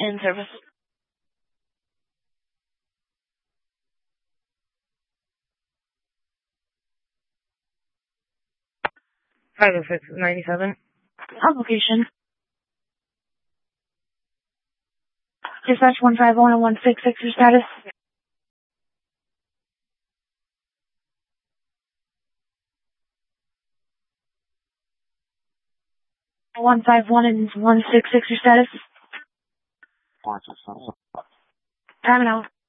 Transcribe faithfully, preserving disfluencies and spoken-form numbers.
In service. five oh six ninety-seven. On location. Dispatch one five one and one six six, your status. one five one and one six six, your status. Time and out.